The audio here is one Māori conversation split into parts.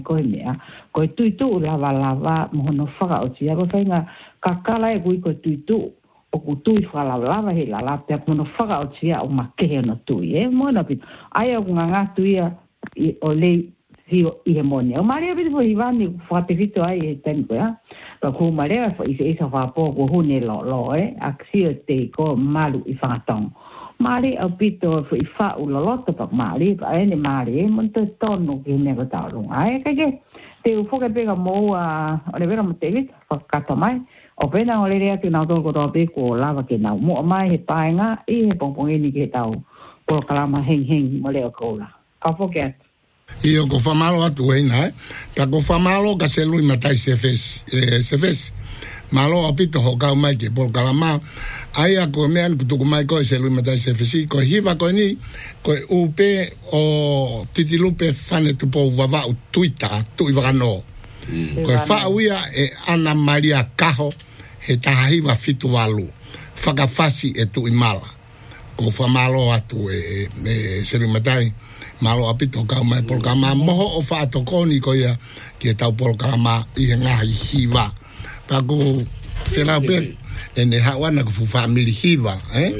koe mea koe tuitu lava mohono whaka o tia ko whainga kakala e kui koe tuitu o ku tui whalawalawa he la pia mohono whaka o tia o makehe no tui mohono pito ai o ngā tuia o lei hio i he mone o maria pito po hivani whakatewhito ai e tani koe ka ku maria fo i se isa whapo ko hune lo aksio te ko malu i whangatong Mari au pito fo i fa u loloto pak mari ka ene mari monte tonu ki nego taurung ai kage te u foka pega mo a ole vera mo telit fa kata mai o pena ole rea ki na to ko be ko lava ke na mo mai he paenga I he pongpong ni ke tau ko kalama heng mo le ko la ka foka io ko fa malo atu ina ka ko fa malo ka se lui matai se fes malo apito ho ka mai ke por kalama ai a ko mean ku tu mai ko se lui matai se fesi ko hiva ko ni ko upe o titilupe fane tu po vava u tuita tu ivano ko fa uia e Ana Maria Kaho he tahiva fitu walu faka fasi e tu imala ko fa malo atu e se lui matai malo apito ka mai por kama moho o fa to koni ko ia ke tau por kama I nga hiva pa ko felape ene hawana ku family hiva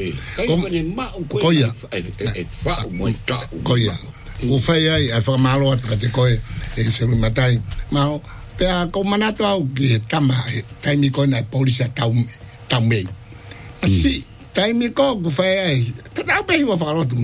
koia u fai ai fa malo at te koe e se matai ma pe a ko manato au ki tama taimi ko na polisia tau mei si taimi ko ku fai ai tau pe wa fa lo tu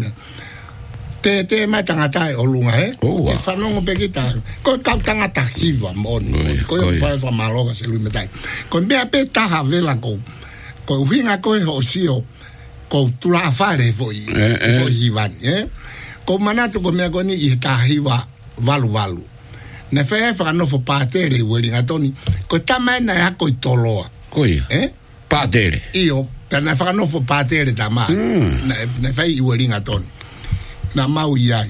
te mai tangata o lunga ke fa no pe kita ko tangata hiva mon ko fa malo ka se lu matai ko be pe ta ha vela ko hinga ko ho sio ko tula fare foi hivan ko manato ko me ko ni I ta hiva valu na fa no fo patere weli ngatoni ko tama na ya ko toloa ko patere io per na fa no fo patere tama na fa I weli ngatoni na mau iai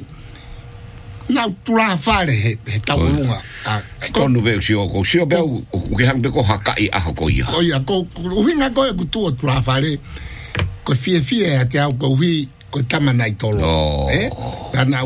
na tula fare he taulunga ko no ve sio ko sio be ke hang be ko hakai a ko ia ko uhinga ko ku tu tula fare ko fie ate au ko hui ko tama nai tolo dana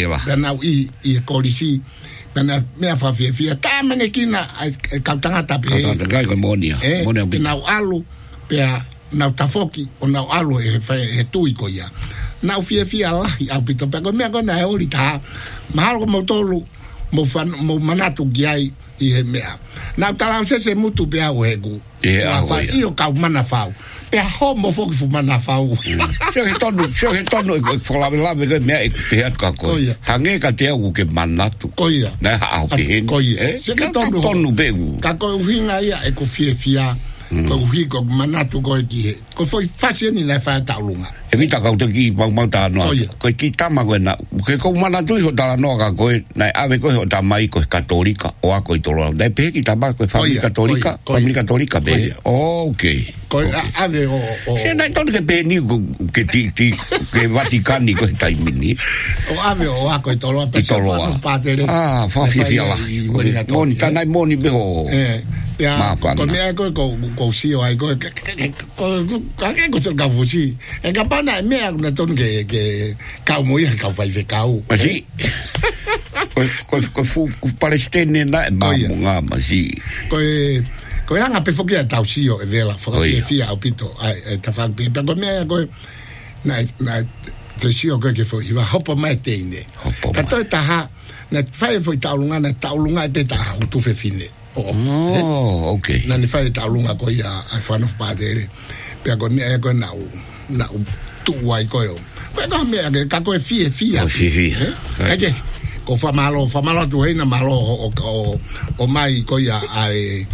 I kolisi dana me fa fie tama ne kina ka tanga tape ko monia na alu pe na tafoki o na alu e tui ko ia na fie la au pito pe ko me ko na oli ta mahalo ko motolu mo manatu giai I he mea na tala se mutu pe au hegu io ka mana fau pe ho mo fo fu mana fau sio he tonu ko la ke me te ka ko hange ka te u ke manatu ko ia na au pe ko ia se ke tonu be ka ko hinga ia e ko fie ko hui ko manatu ko ki ko foi fácil ni na fa taulunga evita ka uti pa ta no ko ki tama ko na ko manatu ho ta no ka ko na ave ko ho ta mai ko katolika o ko tolo na pe ki tama ko family katolika be okay ko ave o se na ton ke pe ni ke ti ke Vaticani ko ta mini o ave o ko tolo pa padre fa la moni ta na moni be ho ya ko me ko si o ai ko se ka fusi e ka pana me na ton ke ka mo ya ka fai fe ka u asi ko fu palestine na ma si ko ya nga pe foki ta si o e vela fo ka fia o pito ai ta fa pe ko me ko na te si o ke fo iba hopo mai teine ka to ta ha na fai fo taulunga pe ta hu tu fe fine okay na ni fai taulunga ko ia ai fan of padere pe ko me ko na tu wai ko yo ko me ka ko fie ka ko fa malo tu hina malo o mai ko ia ai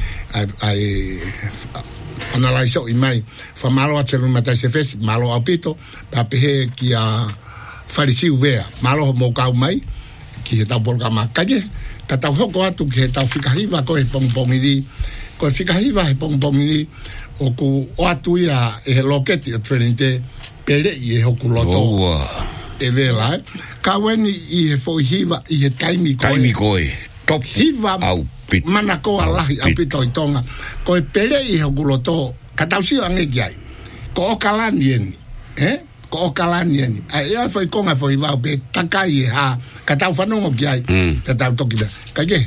analyze o mai fa malo a telu mata se fes malo apito pa pe ki a farisi uvea malo mo ka mai ki ta por ka makaje tata hoko atu ke ta fika hiva ko e pongpong ni ko fika hiva e pongpong ni o ku o atu ia e loketi o trenite pele i e hoku loto e vela ka weni I e fo hiva I e taimi ko e top hiva au pit mana ko alahi a pito I tonga ko e pele I hoku loto ka tau si ange giai ko o kalani eni ko kalani ni ai ia foi konga foi va be takai ha ka tau fanongo ki ai ta tau toki ka ke